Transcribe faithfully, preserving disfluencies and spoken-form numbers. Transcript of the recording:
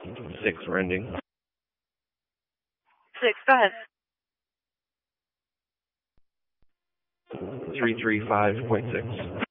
Six, we're ending. Six, go ahead. three three five point six.